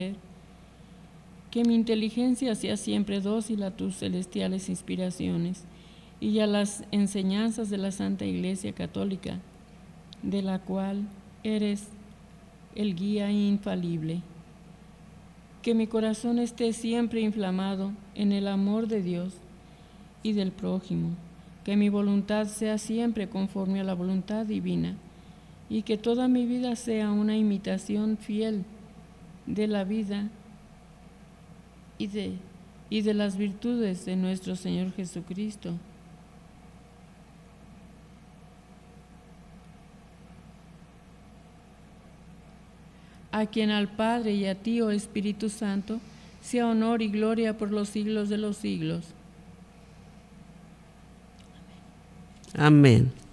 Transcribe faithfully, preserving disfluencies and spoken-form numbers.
Que mi inteligencia sea siempre dócil a tus celestiales inspiraciones y a las enseñanzas de la Santa Iglesia Católica, de la cual eres el guía infalible. Que mi corazón esté siempre inflamado en el amor de Dios y del prójimo. Que mi voluntad sea siempre conforme a la voluntad divina y que toda mi vida sea una imitación fiel de la vida y de, y de las virtudes de nuestro Señor Jesucristo. A quien al Padre y a ti, oh Espíritu Santo, sea honor y gloria por los siglos de los siglos. Amén.